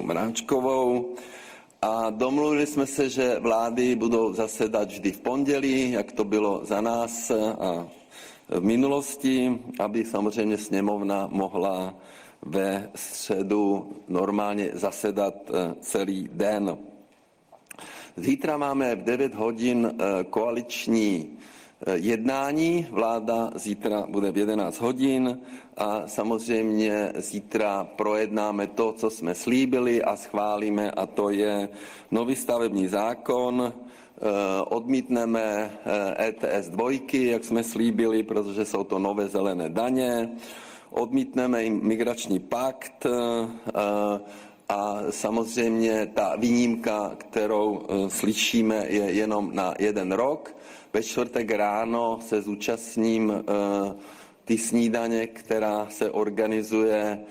Mráčkovou. A domluvili jsme se, že vlády budou zasedat vždy v pondělí, jak to bylo za nás a v minulosti, aby samozřejmě sněmovna mohla ve středu normálně zasedat celý den. Zítra máme v 9 hodin koaliční jednání, vláda zítra bude v 11 hodin a samozřejmě zítra projednáme to, co jsme slíbili a schválíme, a to je nový stavební zákon. Odmítneme ETS 2, jak jsme slíbili, protože jsou to nové zelené daně. Odmítneme i migrační pakt a samozřejmě ta výjimka, kterou slyšíme, je jenom na 1 rok. Ve čtvrtek ráno se zúčastním ty snídaně, která se organizuje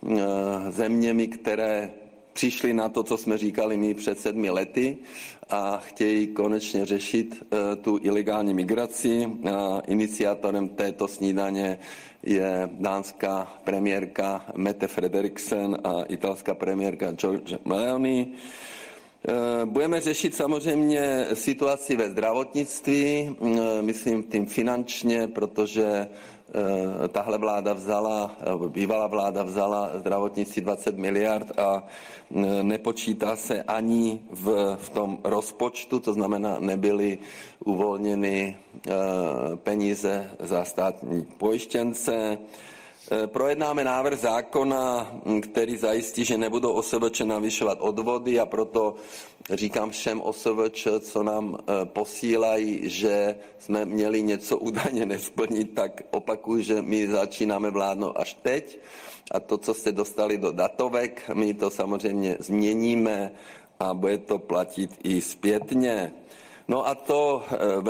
zeměmi, které přišli na to, co jsme říkali my před 7 lety a chtějí konečně řešit tu ilegální migraci. Iniciátorem této snídaně je dánská premiérka Mette Frederiksen a italská premiérka Giorgia Meloni. Budeme řešit samozřejmě situaci ve zdravotnictví, myslím tím finančně, protože tahle vláda vzala, bývalá vláda vzala zdravotnictví 20 miliard a nepočítá se ani v tom rozpočtu, to znamená, nebyly uvolněny peníze za státní pojištěnce. Projednáme návrh zákona, který zajistí, že nebudou OSVČ navyšovat odvody, a proto říkám všem OSVČ, co nám posílají, že jsme měli něco údajně nesplnit, tak opakuju, že my začínáme vládnout až teď a to, co jste dostali do datovek, my to samozřejmě změníme a bude to platit i zpětně. No a to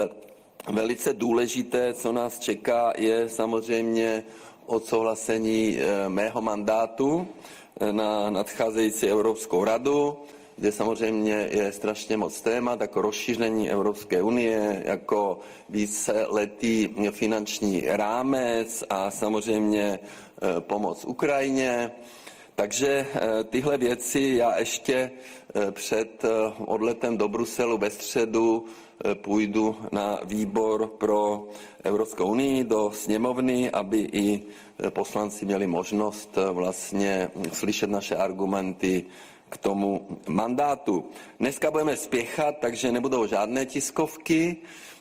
velice důležité, co nás čeká, je samozřejmě odsouhlasení mého mandátu na nadcházející Evropskou radu, kde samozřejmě je strašně moc témat, jako rozšíření Evropské unie, jako víceletý finanční rámec a samozřejmě pomoc Ukrajině. Takže tyhle věci já ještě před odletem do Bruselu ve středu půjdu na výbor pro Evropskou unii do sněmovny, aby i poslanci měli možnost vlastně slyšet naše argumenty k tomu mandátu. Dneska budeme spěchat, takže nebudou žádné tiskovky.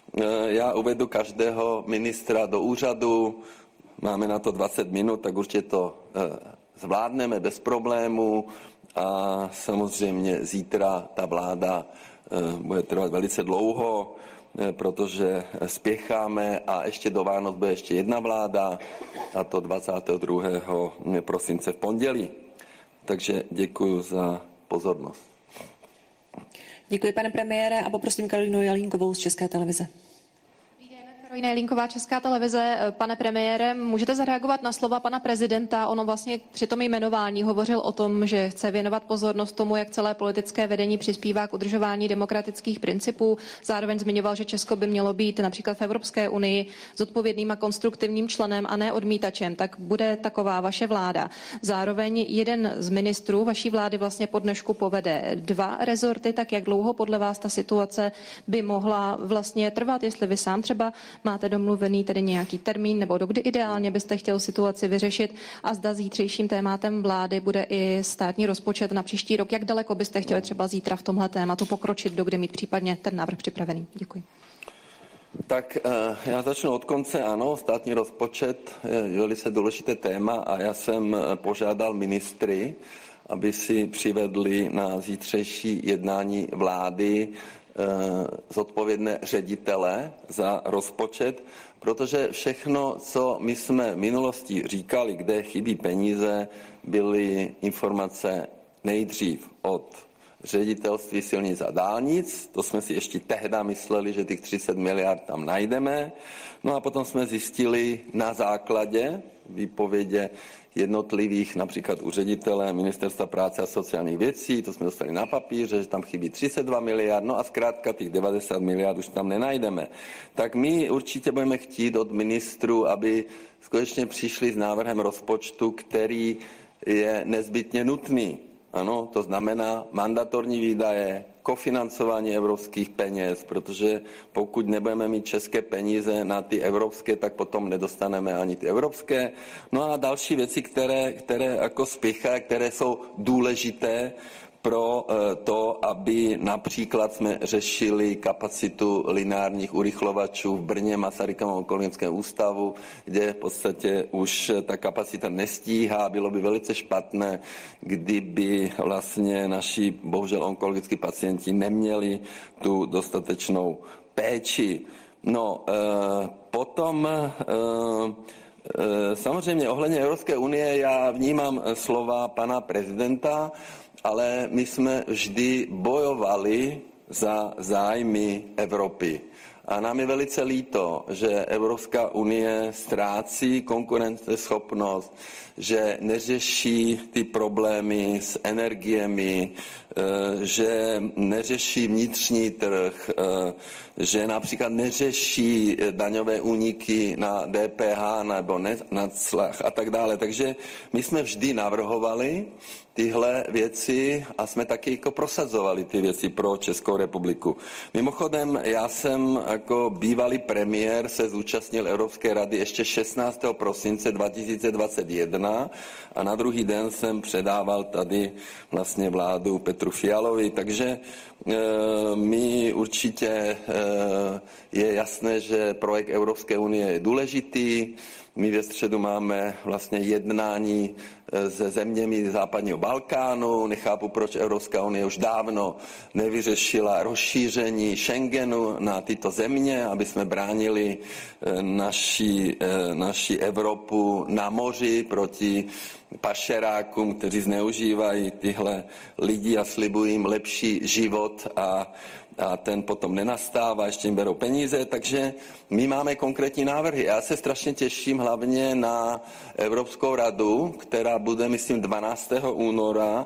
Já uvedu každého ministra do úřadu, máme na to 20 minut, tak určitě to zvládneme bez problémů a samozřejmě zítra ta vláda bude trvat velice dlouho, protože spěcháme a ještě do Vánoc bude ještě jedna vláda, a to 22. prosince v pondělí. Takže děkuji za pozornost. Děkuji, pane premiére, a poprosím Karolínu Jelínkovou z České televize. Karolína Jelínková, Česká televize. Pane premiére, můžete zareagovat na slova pana prezidenta? Ono vlastně při tom jmenování hovořil o tom, že chce věnovat pozornost tomu, jak celé politické vedení přispívá k udržování demokratických principů. Zároveň zmiňoval, že Česko by mělo být například v Evropské unii zodpovědným a konstruktivním členem a ne odmítačem. Tak bude taková vaše vláda. Zároveň jeden z ministrů vaší vlády vlastně po dnešku povede 2 rezorty. Tak jak dlouho podle vás ta situace by mohla vlastně trvat, jestli vy sám třeba máte domluvený tedy nějaký termín, nebo dokdy ideálně byste chtěl situaci vyřešit, a zda zítřejším tématem vlády bude i státní rozpočet na příští rok. Jak daleko byste chtěli třeba zítra v tomhle tématu pokročit, dokdy mít případně ten návrh připravený? Děkuji. Tak já začnu od konce. Ano, státní rozpočet je velice důležité téma a já jsem požádal ministry, aby si přivedli na zítřejší jednání vlády zodpovědné ředitele za rozpočet, protože všechno, co my jsme v minulosti říkali, kde chybí peníze, byly informace nejdřív od ředitelství silnic a dálnic, to jsme si ještě tehdy mysleli, že těch 30 miliard tam najdeme, no a potom jsme zjistili na základě výpovědě jednotlivých, například u ředitele Ministerstva práce a sociálních věcí, to jsme dostali na papíře, že tam chybí 32 miliard, no a zkrátka těch 90 miliard už tam nenajdeme. Tak my určitě budeme chtít od ministrů, aby skutečně přišli s návrhem rozpočtu, který je nezbytně nutný. Ano, to znamená mandatorní výdaje, kofinancování evropských peněz, protože pokud nebudeme mít české peníze na ty evropské, tak potom nedostaneme ani ty evropské. No a další věci, které jako spěchají, které jsou důležité pro to, aby například jsme řešili kapacitu lineárních urychlovačů v Brně, Masarykově onkologickém ústavu, kde v podstatě už ta kapacita nestíhá. Bylo by velice špatné, kdyby vlastně naši bohužel onkologický pacienti neměli tu dostatečnou péči. No, potom samozřejmě ohledně Evropské unie já vnímám slova pana prezidenta, ale my jsme vždy bojovali za zájmy Evropy. A nám je velice líto, že Evropská unie ztrácí konkurenceschopnost, že neřeší ty problémy s energiemi, že neřeší vnitřní trh, že například neřeší daňové úniky na DPH nebo na clech a tak dále. Takže my jsme vždy navrhovali tyhle věci a jsme taky jako prosazovali ty věci pro Českou republiku. Mimochodem, já jsem jako bývalý premiér se zúčastnil Evropské rady ještě 16. prosince 2021 a na druhý den jsem předával tady vlastně vládu Petru Fialovi, takže my určitě je jasné, že projekt Evropské unie je důležitý. My ve středu máme vlastně jednání se zeměmi západního Balkánu. Nechápu, proč Evropská unie už dávno nevyřešila rozšíření Schengenu na tyto země, aby jsme bránili naši Evropu na moři proti pašerákům, kteří zneužívají tyhle lidi a slibují jim lepší život a ten potom nenastává, ještě jim berou peníze, takže my máme konkrétní návrhy. Já se strašně těším hlavně na Evropskou radu, která bude, myslím, 12. února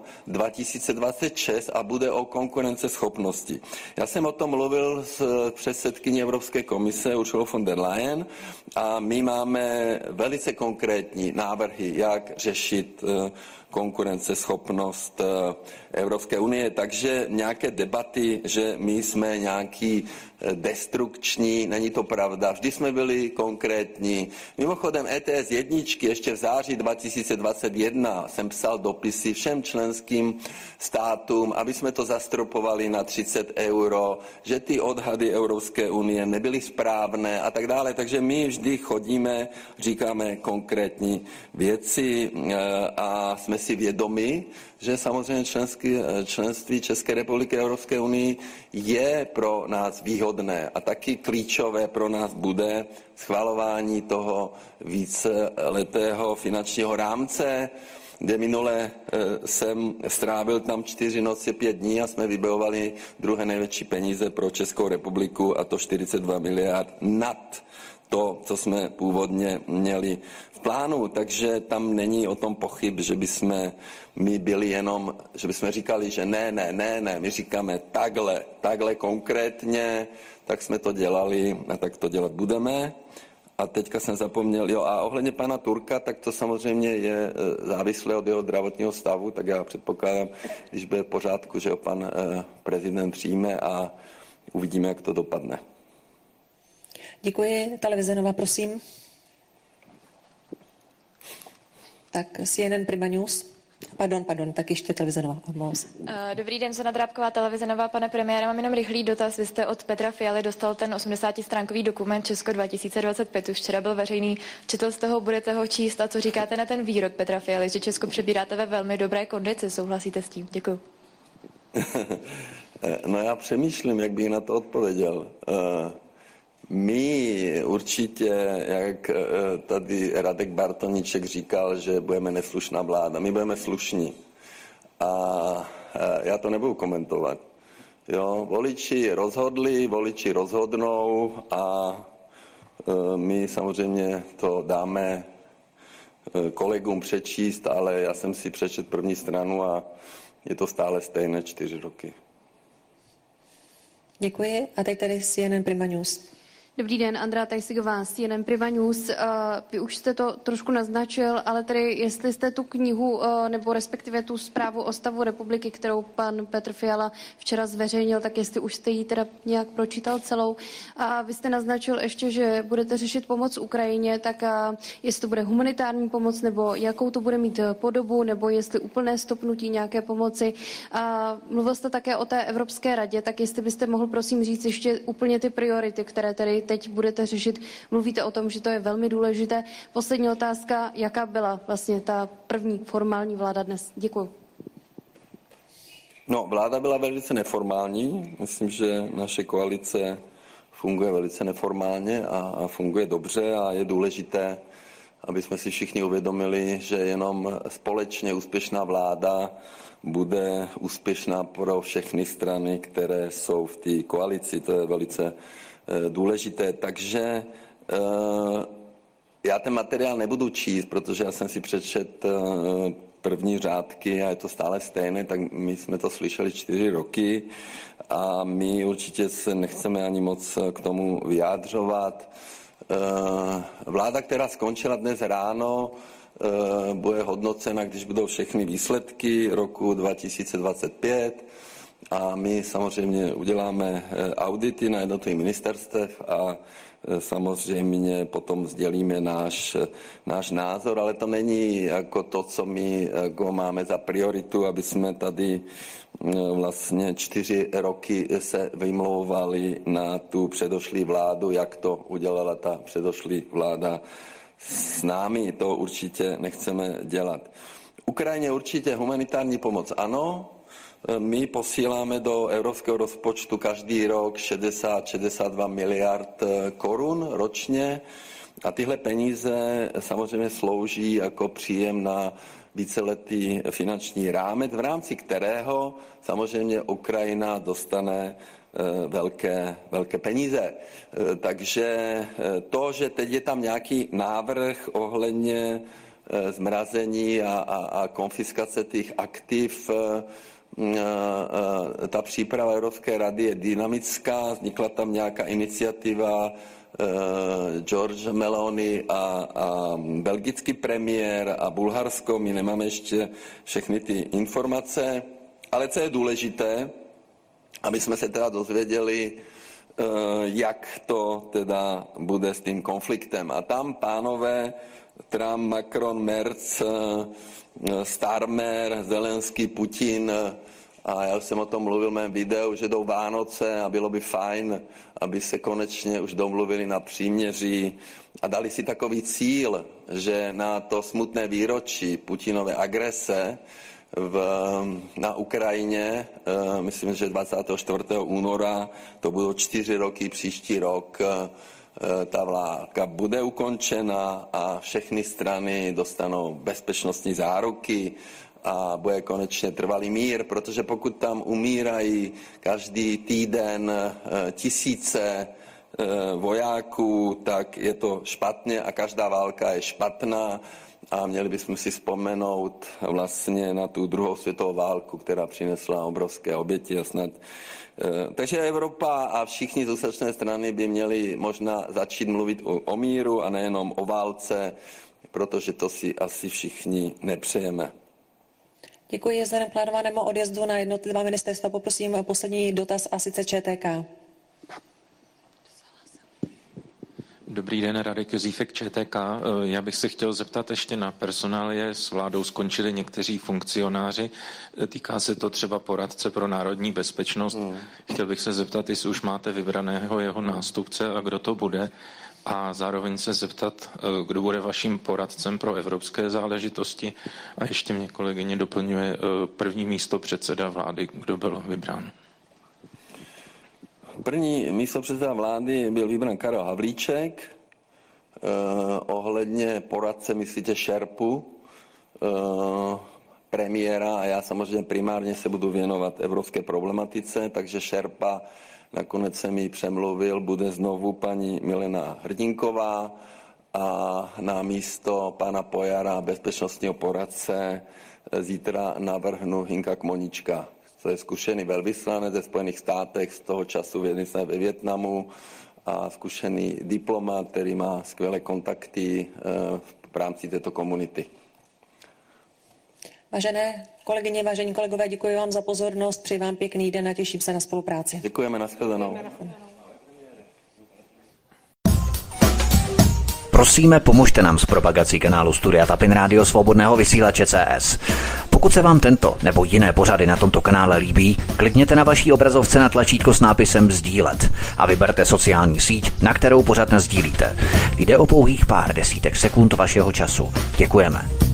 2026 a bude o konkurenceschopnosti. Já jsem o tom mluvil s předsedkyní Evropské komise Ursulou von der Leyen a my máme velice konkrétní návrhy, jak řešit konkurenceschopnost Evropské unie. Takže nějaké debaty, že my jsme nějaký destrukční, není to pravda. Vždy jsme byli konkrétní. Mimochodem ETS jedničky ještě v září 2021 jsem psal dopisy všem členským státům, aby jsme to zastropovali na 30 €, že ty odhady Evropské unie nebyly správné a tak dále. Takže my vždy chodíme, říkáme konkrétní věci a jsme si vědomi, že samozřejmě členství České republiky Evropské unii je pro nás výhodné a taky klíčové pro nás bude schvalování toho víceletého finančního rámce, kde minule jsem strávil tam 4 noci 5 dní a jsme vybojovali druhé největší peníze pro Českou republiku a to 42 miliard nad to, co jsme původně měli v plánu, takže tam není o tom pochyb, že bychom my byli jenom, že bychom říkali, že ne, my říkáme takhle konkrétně, tak jsme to dělali a tak to dělat budeme. A teďka jsem zapomněl, a ohledně pana Turka, tak to samozřejmě je závislé od jeho zdravotního stavu, tak já předpokládám, když bude v pořádku, že ho pan prezident přijme a uvidíme, jak to dopadne. Děkuji. Televize Nova, prosím. Tak CNN Prima News. Pardon, tak ještě televize Nova. Dobrý den, Zuzana Drábková, televize Nova. Pane premiére, mám jenom rychlý dotaz. Vy jste od Petra Fialy dostal ten 80-stránkový dokument Česko 2025. Už včera byl veřejný. Četl jste ho, budete ho číst a co říkáte na ten výrok Petra Fialy, že Česko přebíráte ve velmi dobré kondici? Souhlasíte s tím? Děkuji. No já přemýšlím, jak bych na to odpověděl. My určitě, jak tady Radek Bartoníček říkal, že budeme neslušná vláda. My budeme slušní. A já to nebudu komentovat. Jo, voliči rozhodli, voliči rozhodnou a my samozřejmě to dáme kolegům přečíst, ale já jsem si přečetl první stranu a je to stále stejné 4 roky. Děkuji. A teď tady CNN Prima News. Dobrý den, Andrea Tajsigová, CNN Prima News. Vy už jste to trošku naznačil, ale tedy jestli jste tu knihu, nebo respektive tu zprávu o stavu republiky, kterou pan Petr Fiala včera zveřejnil, tak jestli už jste ji teda nějak pročítal celou. A vy jste naznačil ještě, že budete řešit pomoc Ukrajině, tak jestli to bude humanitární pomoc, nebo jakou to bude mít podobu, nebo jestli úplné stopnutí nějaké pomoci. A mluvil jste také o té Evropské radě, tak jestli byste mohl prosím říct ještě úplně ty priority, které tedy teď budete řešit. Mluvíte o tom, že to je velmi důležité. Poslední otázka, jaká byla vlastně ta první formální vláda dnes? Děkuji. No, vláda byla velice neformální. Myslím, že naše koalice funguje velice neformálně a funguje dobře a je důležité, aby jsme si všichni uvědomili, že jenom společně úspěšná vláda bude úspěšná pro všechny strany, které jsou v té koalici. To je velice důležité. Takže já ten materiál nebudu číst, protože já jsem si přečet první řádky a je to stále stejné, tak my jsme to slyšeli 4 roky a my určitě se nechceme ani moc k tomu vyjádřovat. Vláda, která skončila dnes ráno, bude hodnocena, když budou všechny výsledky roku 2025 a my samozřejmě uděláme audity na jednotlivých ministerstev a samozřejmě potom sdělíme náš názor, ale to není jako to, co my jako máme za prioritu, aby jsme tady vlastně 4 roky se vymlouvali na tu předošlý vládu, jak to udělala ta předošlý vláda s námi. To určitě nechceme dělat. Ukrajině určitě humanitární pomoc ano. My posíláme do evropského rozpočtu každý rok 60-62 miliard korun ročně a tyhle peníze samozřejmě slouží jako příjem na víceletý finanční rámec, v rámci kterého samozřejmě Ukrajina dostane velké peníze. Takže to, že teď je tam nějaký návrh ohledně zmrazení a konfiskace těch aktiv, ta příprava Evropské rady je dynamická, vznikla tam nějaká iniciativa George Meloni a belgický premiér a Bulharsko. My nemáme ještě všechny ty informace, ale co je důležité, aby jsme se teda dozvěděli, jak to teda bude s tím konfliktem. A tam pánové Trump, Macron, Merz, Starmer, Zelenský, Putin, a já už jsem o tom mluvil v mém videu, že jdou Vánoce a bylo by fajn, aby se konečně už domluvili na příměří a dali si takový cíl, že na to smutné výročí Putinové agrese na Ukrajině, myslím, že 24. února, to budou 4 roky, příští rok, ta válka bude ukončena a všechny strany dostanou bezpečnostní záruky a bude konečně trvalý mír, protože pokud tam umírají každý týden tisíce vojáků, tak je to špatně a každá válka je špatná a měli bychom si vzpomenout vlastně na tu druhou světovou válku, která přinesla obrovské oběti a snad. Takže Evropa a všichni zúčastněné strany by měli možná začít mluvit o míru a nejenom o válce, protože to si asi všichni nepřejeme. Děkuji. Vzhledem k plánovanému odjezdu na jednotlivá ministerstva poprosím poslední dotaz a sice ČTK. Dobrý den, Radek Jozífek, ČTK. Já bych se chtěl zeptat ještě na personálie. S vládou skončili někteří funkcionáři. Týká se to třeba poradce pro národní bezpečnost. Chtěl bych se zeptat, jestli už máte vybraného jeho nástupce a kdo to bude. A zároveň se zeptat, kdo bude vaším poradcem pro evropské záležitosti. A ještě mě kolegyně doplňuje první místo předseda vlády, kdo byl vybrán. První místopředseda vlády byl vybrán Karel Havlíček. Ohledně poradce, myslíte šerpu premiéra a já samozřejmě primárně se budu věnovat evropské problematice, takže šerpa, nakonec jsem ji přemluvil, bude znovu paní Milena Hrdinková a na místo pana Pojara, bezpečnostního poradce, zítra navrhnu Hinka Kmonička. To je zkušený velvyslanec ze Spojených státech, z toho času věznice ve Vietnamu a zkušený diplomat, který má skvělé kontakty v rámci této komunity. Vážené kolegyně, vážení kolegové, děkuji vám za pozornost, přeji vám pěkný den a těším se na spolupráci. Děkujeme, nashledanou. Prosíme, pomožte nám s propagací kanálu Studia Tapin Rádio Svobodného vysílače CS. Pokud se vám tento nebo jiné pořady na tomto kanále líbí, klikněte na vaší obrazovce na tlačítko s nápisem sdílet a vyberte sociální síť, na kterou pořad nasdílíte. Jde o pouhých pár desítek sekund vašeho času. Děkujeme.